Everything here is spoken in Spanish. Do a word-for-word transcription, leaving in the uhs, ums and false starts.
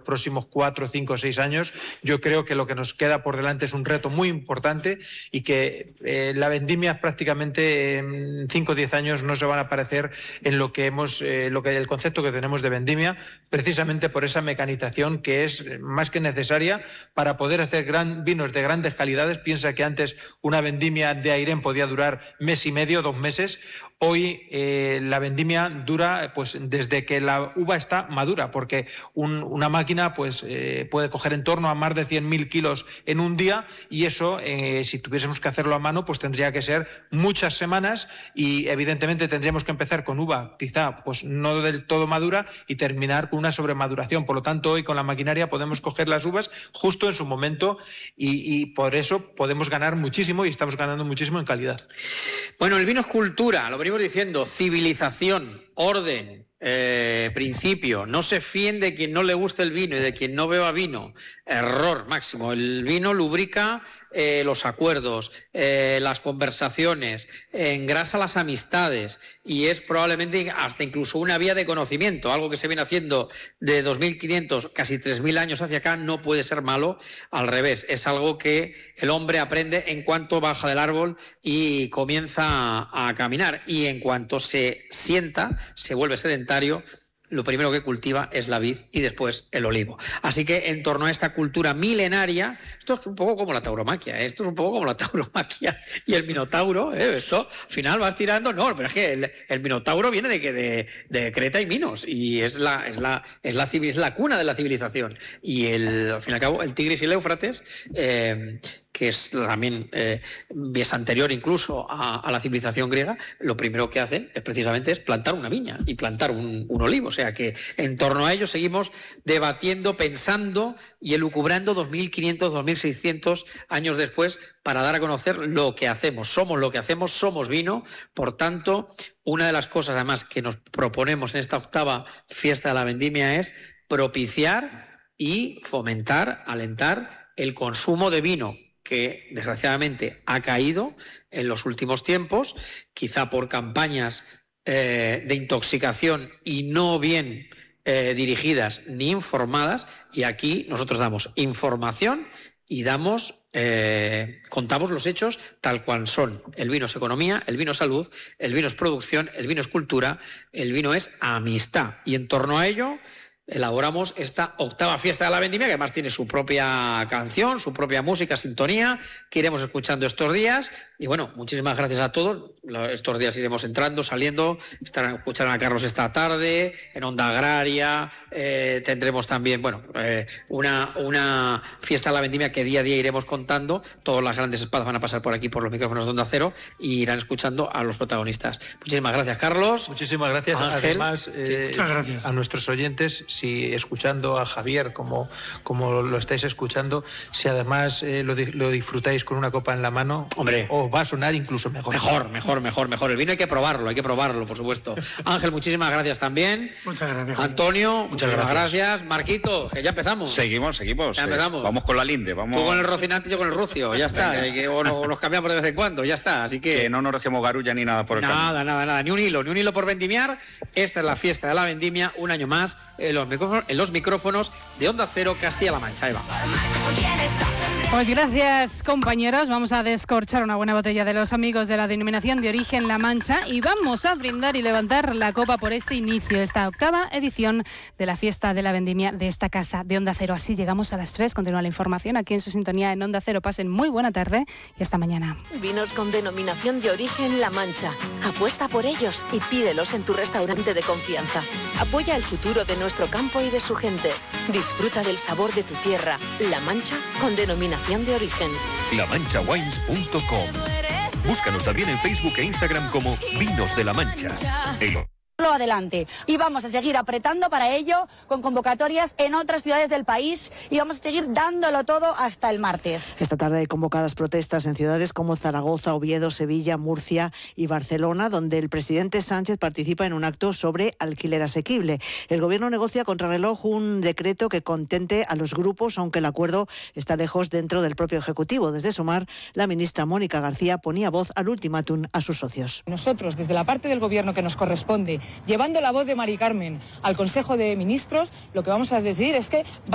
próximos cuatro, cinco, seis años. Yo creo que lo que nos queda por delante es un reto muy importante y que eh, la vendimia prácticamente en cinco o diez años no se van a parecer en lo que hemos, eh, lo que el concepto que tenemos de vendimia, precisamente por esa mecanización que es más que necesaria para poder hacer gran, vinos de grandes calidades. Piensa que antes una vendimia de Airén podía durar mes y medio, dos meses. Hoy eh, la vendimia dura pues desde que la uva está madura, porque un, una máquina pues eh, puede coger en torno a más de cien mil kilos en un día, y eso, eh, si tuviésemos que hacerlo a mano, pues tendría que ser muchas semanas, y evidentemente tendríamos que empezar con uva quizá pues no del todo madura y terminar con una sobremaduración. Por lo tanto, hoy con la maquinaria podemos coger las uvas justo en su momento, y, y por eso podemos ganar muchísimo, y estamos ganando muchísimo en calidad. Bueno, el vino es cultura, lo venimos diciendo, civilización, orden, eh, principio. No se fíen de quien no le guste el vino y de quien no beba vino. Error máximo. El vino lubrica eh, los acuerdos, eh, las conversaciones, engrasa las amistades, y es probablemente hasta incluso una vía de conocimiento. Algo que se viene haciendo de dos mil quinientos, casi tres mil años hacia acá, no puede ser malo. Al revés, es algo que el hombre aprende en cuanto baja del árbol y comienza a, a caminar, y en cuanto se sienta, se vuelve sedentario, lo primero que cultiva es la vid y después el olivo. Así que en torno a esta cultura milenaria, esto es un poco como la tauromaquia, ¿eh? esto es un poco como la tauromaquia y el minotauro, ¿eh? Esto al final vas tirando, no, pero es que el, el minotauro viene de, de, de Creta y Minos, y es la, es, la, es, la, es la cuna de la civilización. Y el, al fin y al cabo, el Tigris y el Éufrates, eh, que es también eh, es anterior incluso a, a la civilización griega, lo primero que hacen es precisamente es plantar una viña y plantar un, un olivo. O sea que en torno a ello seguimos debatiendo, pensando y elucubrando dos mil quinientos, dos mil seiscientos años después, para dar a conocer lo que hacemos. Somos lo que hacemos, somos vino. Por tanto, una de las cosas además que nos proponemos en esta octava fiesta de la vendimia es propiciar y fomentar, alentar el consumo de vino, que desgraciadamente ha caído en los últimos tiempos, quizá por campañas eh, de intoxicación y no bien eh, dirigidas ni informadas, y aquí nosotros damos información y damos, eh, contamos los hechos tal cual son. El vino es economía, el vino es salud, el vino es producción, el vino es cultura, el vino es amistad, y en torno a ello elaboramos esta octava fiesta de la vendimia, que además tiene su propia canción, su propia música, sintonía, que iremos escuchando estos días. Y bueno, muchísimas gracias a todos. Estos días iremos entrando, saliendo, estarán escuchando a Carlos esta tarde en Onda Agraria. Eh, tendremos también, bueno, eh, una, una fiesta de la vendimia que día a día iremos contando. Todas las grandes espadas van a pasar por aquí, por los micrófonos de Onda Cero, y irán escuchando a los protagonistas. Muchísimas gracias, Carlos. Muchísimas gracias. Ángel. Además, eh, sí, muchas gracias a nuestros oyentes, si escuchando a Javier como, como lo estáis escuchando, si además eh, lo, lo disfrutáis con una copa en la mano, hombre, os va a sonar incluso mejor. Mejor, mejor, mejor, mejor. El vino hay que probarlo, hay que probarlo, por supuesto. Ángel, muchísimas gracias también. Muchas gracias. Antonio, muchas gracias. gracias. Marquito, que ya empezamos. Seguimos, seguimos. Ya empezamos. Eh, vamos con la linde. Vamos... Tú con el Rocinante y yo con el Rucio, ya está. Eh, que, o, no, o nos cambiamos de vez en cuando, ya está. Así que... que no nos dejemos garulla ni nada por el Nada, camino. nada, nada. Ni un hilo, ni un hilo por vendimiar. Esta es la fiesta de la vendimia, un año más, en los micrófonos, en los micrófonos de Onda Cero, Castilla-La Mancha. Eva. Pues gracias, compañeros. Vamos a descorchar una buena botella de los amigos de la denominación de origen La Mancha y vamos a brindar y levantar la copa por este inicio, esta octava edición de la fiesta de la vendimia de esta casa de Onda Cero. Así llegamos a las tres. Continúa la información aquí en su sintonía en Onda Cero. Pasen muy buena tarde y hasta mañana. Vinos con denominación de origen La Mancha. Apuesta por ellos y pídelos en tu restaurante de confianza. Apoya el futuro de nuestro campo y de su gente. Disfruta del sabor de tu tierra. La Mancha con denominación de origen. la mancha wines punto com. Búscanos también en Facebook e Instagram como Vinos de la Mancha. El... adelante y vamos a seguir apretando para ello con convocatorias en otras ciudades del país y vamos a seguir dándolo todo hasta el martes. Esta tarde hay convocadas protestas en ciudades como Zaragoza, Oviedo, Sevilla, Murcia y Barcelona, donde el presidente Sánchez participa en un acto sobre alquiler asequible. El gobierno negocia contrarreloj un decreto que contente a los grupos, aunque el acuerdo está lejos dentro del propio Ejecutivo. Desde Sumar, la ministra Mónica García ponía voz al ultimátum a sus socios. Nosotros, desde la parte del gobierno que nos corresponde, llevando la voz de Mari Carmen al Consejo de Ministros, lo que vamos a decir es que